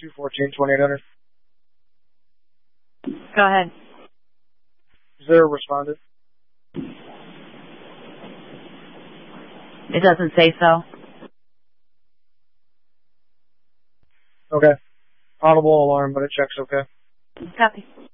214-2800. Go ahead. Is there a respondent? It doesn't say so. Okay. Audible alarm, but it checks okay. Copy.